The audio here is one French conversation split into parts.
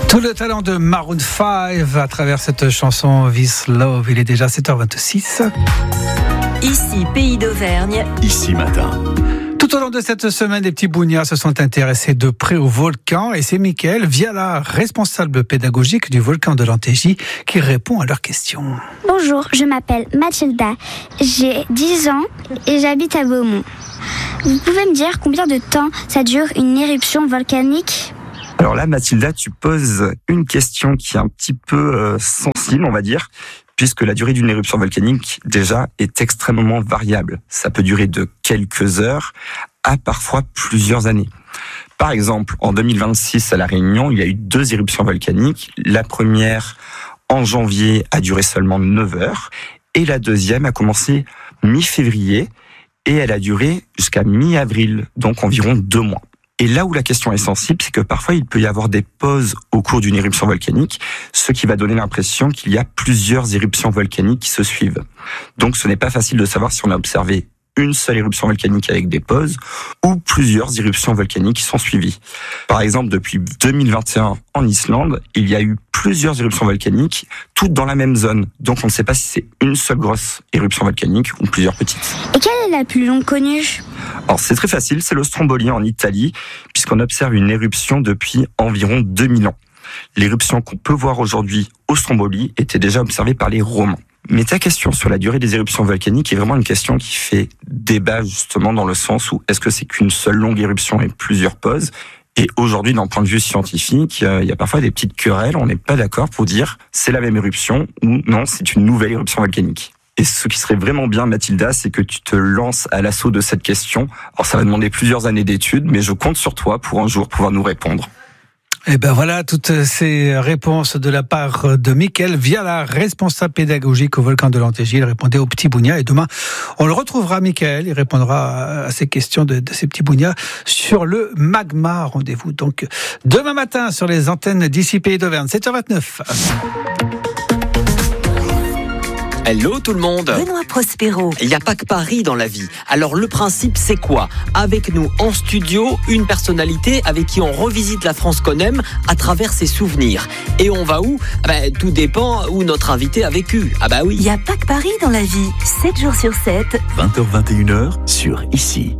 Tout le talent de Maroon 5 à travers cette chanson This Love. Il est déjà 7h26. Ici, Pays d'Auvergne. Ici Matin. Tout au long de cette semaine, les petits bougnats se sont intéressés de près au volcan et c'est Mickaël, Viala, responsable pédagogique du volcan de l'Antégie, qui répond à leurs questions. Bonjour, je m'appelle Mathilda, j'ai 10 ans et j'habite à Beaumont. Vous pouvez me dire combien de temps ça dure une éruption volcanique ? Alors là, Mathilda, tu poses une question qui est un petit peu sensible, on va dire, puisque la durée d'une éruption volcanique, déjà, est extrêmement variable. Ça peut durer de quelques heures à parfois plusieurs années. Par exemple, en 2026, à La Réunion, il y a eu 2 éruptions volcaniques. La première, en janvier, a duré seulement 9 heures, et la deuxième a commencé mi-février, et elle a duré jusqu'à mi-avril, donc environ 2 mois. Et là où la question est sensible, c'est que parfois il peut y avoir des pauses au cours d'une éruption volcanique, ce qui va donner l'impression qu'il y a plusieurs éruptions volcaniques qui se suivent. Donc ce n'est pas facile de savoir si on a observé une seule éruption volcanique avec des pauses ou plusieurs éruptions volcaniques qui sont suivies. Par exemple, depuis 2021 en Islande, il y a eu plusieurs éruptions volcaniques, toutes dans la même zone. Donc on ne sait pas si c'est une seule grosse éruption volcanique ou plusieurs petites. Et quelle est la plus longue connue ? Alors c'est très facile, c'est le Stromboli en Italie, puisqu'on observe une éruption depuis environ 2000 ans. L'éruption qu'on peut voir aujourd'hui au Stromboli était déjà observée par les Romains. Mais ta question sur la durée des éruptions volcaniques est vraiment une question qui fait débat justement dans le sens où est-ce que c'est qu'une seule longue éruption et plusieurs pauses ? Et aujourd'hui, d'un point de vue scientifique, il y a parfois des petites querelles, on n'est pas d'accord pour dire c'est la même éruption ou non, c'est une nouvelle éruption volcanique. Et ce qui serait vraiment bien, Mathilda, c'est que tu te lances à l'assaut de cette question. Alors ça va demander plusieurs années d'études, mais je compte sur toi pour un jour pouvoir nous répondre. Et ben voilà toutes ces réponses de la part de Mickaël Viala, responsable pédagogique au volcan de l'Antégie. Il répondait aux petits bougnats et demain on le retrouvera, Mickaël. Il répondra à ces questions de ces petits bougnats sur le magma. Rendez-vous donc demain matin sur les antennes d'ici Pays d'Auvergne, 7h29. Hello tout le monde. Benoît Prospero. Il n'y a pas que Paris dans la vie. Alors le principe c'est quoi ? Avec nous en studio, une personnalité avec qui on revisite la France qu'on aime à travers ses souvenirs. Et on va où ? Tout dépend où notre invité a vécu. Ah bah oui. Il n'y a pas que Paris dans la vie. 7 jours sur 7. 20h-21h sur Ici.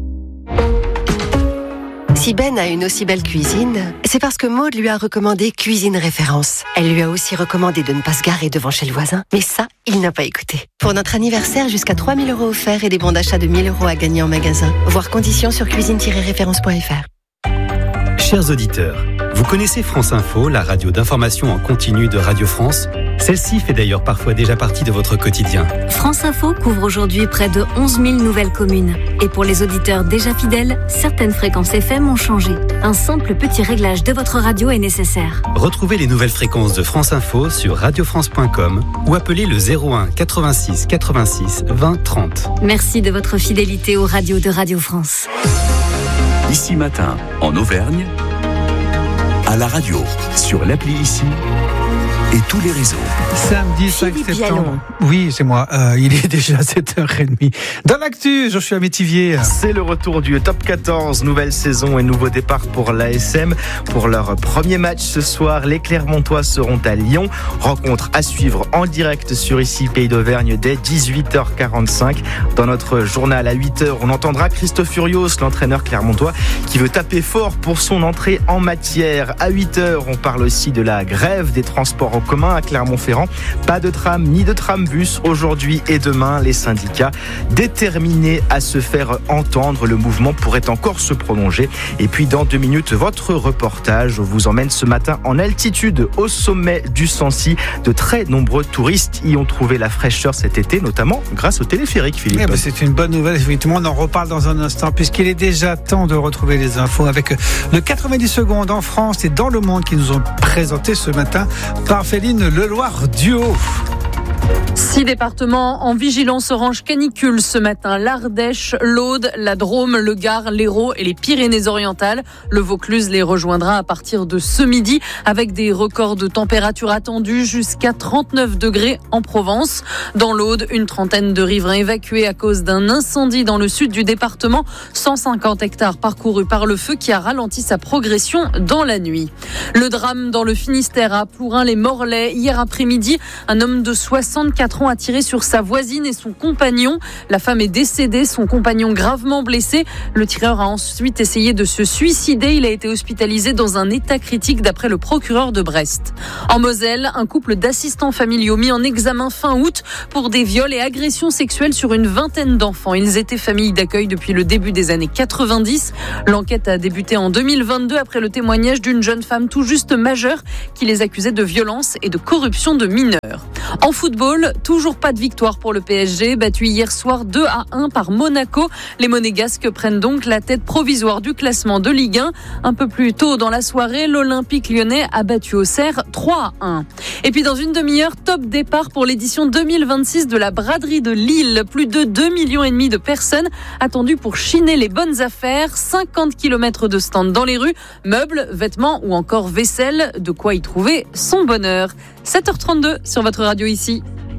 Si Ben a une aussi belle cuisine, c'est parce que Maud lui a recommandé Cuisine Référence. Elle lui a aussi recommandé de ne pas se garer devant chez le voisin. Mais ça, il n'a pas écouté. Pour notre anniversaire, jusqu'à 3 000 € offerts et des bons d'achat de 1 000 € à gagner en magasin. Voir conditions sur cuisine-référence.fr. Chers auditeurs, vous connaissez France Info, la radio d'information en continu de Radio France ? Celle-ci fait d'ailleurs parfois déjà partie de votre quotidien. France Info couvre aujourd'hui près de 11 000 nouvelles communes. Et pour les auditeurs déjà fidèles, certaines fréquences FM ont changé. Un simple petit réglage de votre radio est nécessaire. Retrouvez les nouvelles fréquences de France Info sur radiofrance.com ou appelez le 01 86 86 20 30. Merci de votre fidélité aux radios de Radio France. Ici Matin, en Auvergne, à la radio, sur l'appli Ici et tous les réseaux. Samedi 5 septembre. Oui, c'est moi. Il est déjà 7h30. Dans l'actu, Joshua Métivier. C'est le retour du Top 14. Nouvelle saison et nouveau départ pour l'ASM. Pour leur premier match ce soir, les Clermontois seront à Lyon. Rencontre à suivre en direct sur Ici Pays d'Auvergne dès 18h45. Dans notre journal à 8h, on entendra Christophe Furios, l'entraîneur clermontois, qui veut taper fort pour son entrée en matière. À 8h, on parle aussi de la grève des transports en commun à Clermont-Ferrand. Pas de tram ni de trambus aujourd'hui et demain. Les syndicats déterminés à se faire entendre. Le mouvement pourrait encore se prolonger. Et puis dans 2 minutes, votre reportage vous emmène ce matin en altitude au sommet du Sancy. De très nombreux touristes y ont trouvé la fraîcheur cet été, notamment grâce au téléphérique, Philippe. C'est une bonne nouvelle, effectivement. On en reparle dans un instant puisqu'il est déjà temps de retrouver les infos avec le 90 secondes en France et dans le monde qui nous ont présenté ce matin par Féline Leloir Duo. 6 départements en vigilance orange canicule ce matin. L'Ardèche, l'Aude, la Drôme, le Gard, l'Hérault et les Pyrénées-Orientales. Le Vaucluse les rejoindra à partir de ce midi avec des records de température attendus jusqu'à 39 degrés en Provence. Dans l'Aude, une trentaine de riverains évacués à cause d'un incendie dans le sud du département. 150 hectares parcourus par le feu qui a ralenti sa progression dans la nuit. Le drame dans le Finistère à Plourin-les-Morlaix. Hier après-midi, un homme de 64 ans a tiré sur sa voisine et son compagnon. La femme est décédée, son compagnon gravement blessé. Le tireur a ensuite essayé de se suicider. Il a été hospitalisé dans un état critique d'après le procureur de Brest. En Moselle, un couple d'assistants familiaux mis en examen fin août pour des viols et agressions sexuelles sur une vingtaine d'enfants. Ils étaient famille d'accueil depuis le début des années 90. L'enquête a débuté en 2022 après le témoignage d'une jeune femme tout juste majeure qui les accusait de violence et de corruption de mineurs. En football, toujours pas de victoire pour le PSG, battu hier soir 2-1 par Monaco. Les Monégasques prennent donc la tête provisoire du classement de Ligue 1. Un peu plus tôt dans la soirée, l'Olympique lyonnais a battu Auxerre 3-1. Et puis dans une demi-heure, top départ pour l'édition 2026 de la braderie de Lille. Plus de 2,5 millions de personnes attendues pour chiner les bonnes affaires. 50 km de stands dans les rues, meubles, vêtements ou encore vaisselle. De quoi y trouver son bonheur. 7h32 sur votre radio ici.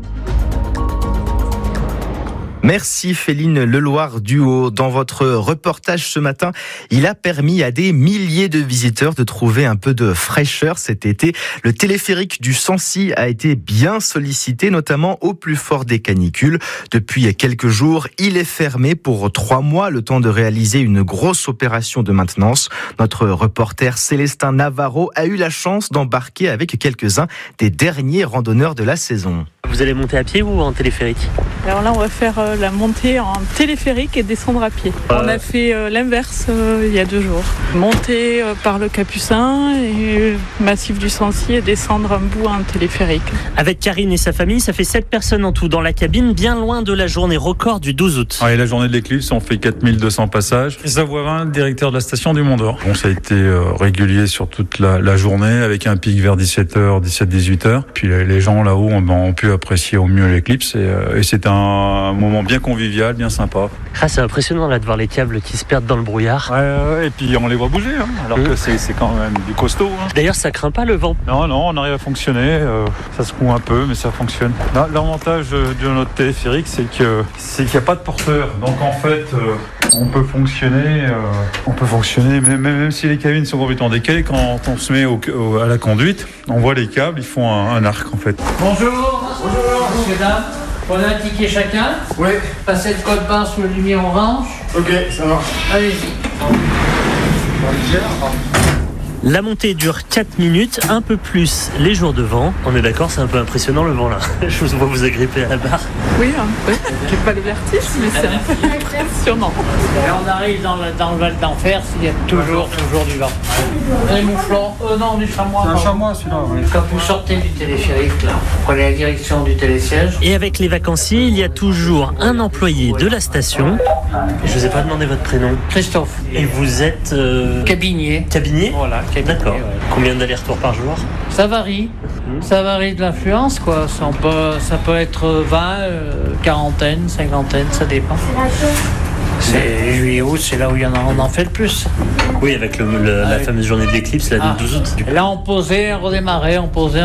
Merci Féline Leloir-Duhaut. Dans votre reportage ce matin, il a permis à des milliers de visiteurs de trouver un peu de fraîcheur cet été. Le téléphérique du Sancy a été bien sollicité, notamment au plus fort des canicules. Depuis quelques jours, il est fermé pour 3 mois, le temps de réaliser une grosse opération de maintenance. Notre reporter Célestin Navarro a eu la chance d'embarquer avec quelques-uns des derniers randonneurs de la saison. Vous allez monter à pied ou en téléphérique ? Alors là, on va faire la montée en téléphérique et descendre à pied. On a fait l'inverse il y a 2 jours. Monter par le Capucin et le massif du Sancy et descendre un bout en téléphérique. Avec Karine et sa famille, ça fait 7 personnes en tout dans la cabine, bien loin de la journée record du 12 août. Et la journée de l'éclipse, on fait 4200 passages. Chris Avoirin, directeur de la station du Mont d'Or. Bon, ça a été régulier sur toute la journée, avec un pic vers 17h, 17-18h. Puis les gens là-haut ont pu apprécier au mieux l'éclipse et c'est un moment bien convivial, bien sympa. Ah, c'est impressionnant là de voir les câbles qui se perdent dans le brouillard. Ouais, et puis on les voit bouger, alors que c'est quand même du costaud. D'ailleurs, ça craint pas le vent. Non, on arrive à fonctionner. Ça secoue un peu, mais ça fonctionne. L'avantage de notre téléphérique, c'est qu'il n'y a pas de porteur. Donc en fait, on peut fonctionner. Même si les cabines sont complètement décalées, quand on se met à la conduite, on voit les câbles, ils font un arc en fait. Bonjour, messieurs, dames. Prenez un ticket chacun. Oui. Passez le code barre sur le lumière orange. Ok, ça marche. Allez-y. La montée dure 4 minutes, un peu plus les jours de vent. On est d'accord, c'est un peu impressionnant le vent là. Je vous vois vous agripper à la barre. Oui, un peu. J'ai pas le vertige, mais c'est un peu impressionnant. Et on arrive dans le Val d'Enfer, il y a toujours du vent. Les mouflons, non, du chamois. C'est un chamois celui-là. Oui. Quand vous sortez du téléphérique, là, vous prenez la direction du télésiège. Et avec les vacanciers, il y a toujours un employé de la station. Je vous ai pas demandé votre prénom. Christophe. Et vous êtes cabinier. Cabinier ? Voilà. D'accord. Ouais. Combien d'allers-retours par jour ? Ça varie. Ça varie de l'affluence, quoi. Ça peut être 20, quarantaine, cinquantaine, ça dépend. C'est juillet-août, c'est là où on en fait le plus. Oui, avec la fameuse journée de l'éclipse, la 12 août. Là, on posait, on redémarrait.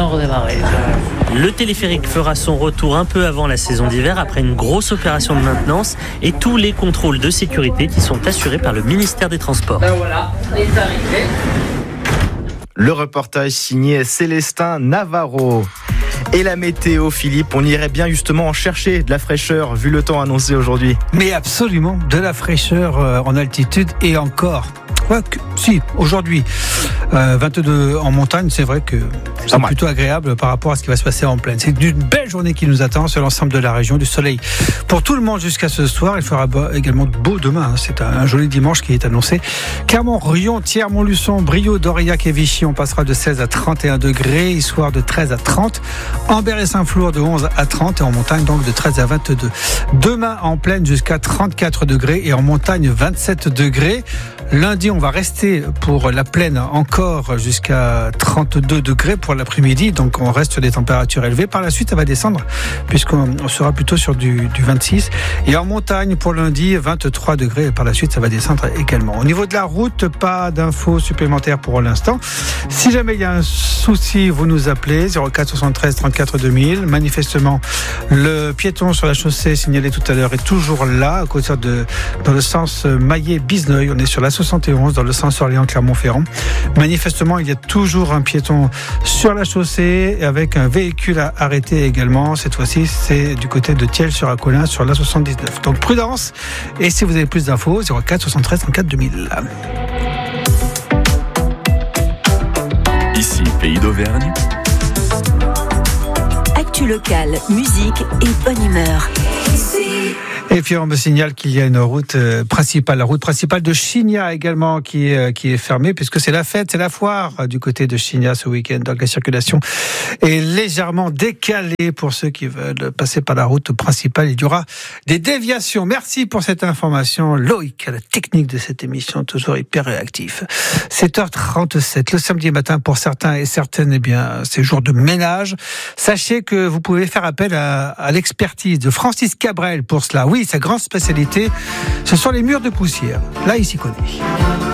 Le téléphérique fera son retour un peu avant la saison d'hiver, après une grosse opération de maintenance et tous les contrôles de sécurité qui sont assurés par le ministère des Transports. Ben voilà, on est arrivé. Le reportage signé Célestin Navarro. Et la météo, Philippe, on irait bien justement en chercher de la fraîcheur vu le temps annoncé aujourd'hui. Mais absolument, de la fraîcheur en altitude et encore. Si, aujourd'hui, 22 en montagne, c'est vrai que c'est plutôt agréable par rapport à ce qui va se passer en plaine. C'est une belle journée qui nous attend sur l'ensemble de la région, du soleil pour tout le monde jusqu'à ce soir. Il fera également beau demain. C'est un joli dimanche qui est annoncé. Clermont, Rion, Thiers, Montluçon, Brioude, d'Aurillac et Vichy, on passera de 16 à 31 degrés, Issoire de 13 à 30, Ambert et Saint-Flour de 11 à 30 et en montagne donc de 13 à 22. Demain en plaine jusqu'à 34 degrés et en montagne 27 degrés. Lundi, on va rester pour la plaine encore. encore jusqu'à 32 degrés pour l'après-midi, donc on reste sur des températures élevées. Par la suite, ça va descendre puisqu'on sera plutôt sur du 26. Et en montagne, pour lundi, 23 degrés. Et par la suite, ça va descendre également. Au niveau de la route, pas d'infos supplémentaires pour l'instant. Si jamais il y a un souci, vous nous appelez 04 73 34 2000. Manifestement, le piéton sur la chaussée signalé tout à l'heure est toujours là, à côté dans le sens Maillet-Bizneuil. On est sur la 71, dans le sens Orléans-Clermont-Ferrand. Manifestement, il y a toujours un piéton sur la chaussée avec un véhicule arrêté également. Cette fois-ci, c'est du côté de Thiel-sur-Acolin, sur la 79. Donc prudence. Et si vous avez plus d'infos, 04 73 34 2000. Ici, Pays d'Auvergne. Actu locale, musique et bonne humeur. Et puis on me signale qu'il y a une route principale, la route principale de Chigna également qui est fermée puisque c'est la fête, c'est la foire du côté de Chigna ce week-end. Donc la circulation est légèrement décalée pour ceux qui veulent passer par la route principale. Il y aura des déviations. Merci pour cette information, Loïc, à la technique de cette émission, toujours hyper réactif. 7h37, le samedi matin pour certains et certaines, eh bien, c'est jour de ménage. Sachez que vous pouvez faire appel à l'expertise de Francis Cabrel pour cela. Oui, sa grande spécialité, ce sont les murs de poussière. Là, il s'y connaît.